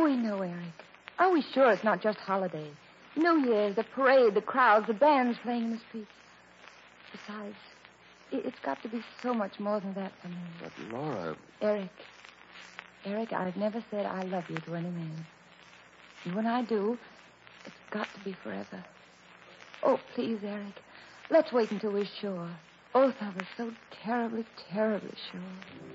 we know, Eric? Are we sure it's not just holidays? New Year's, the parade, the crowds, the bands playing in the streets. Besides, it's got to be so much more than that for me. But, Laura... Eric, I've never said I love you to any man. And when I do, it's got to be forever. Oh, please, Eric, let's wait until we're sure. Both of us so terribly, terribly sure.